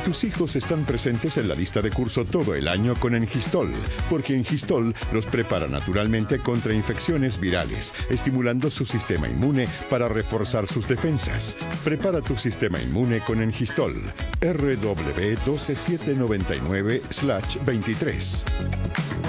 tus hijos están presentes en la lista de curso todo el año con Engistol, porque Engistol los prepara naturalmente contra infecciones virales, estimulando su sistema inmune para reforzar sus defensas. Prepara tu sistema inmune con Engistol. RW 12799/23.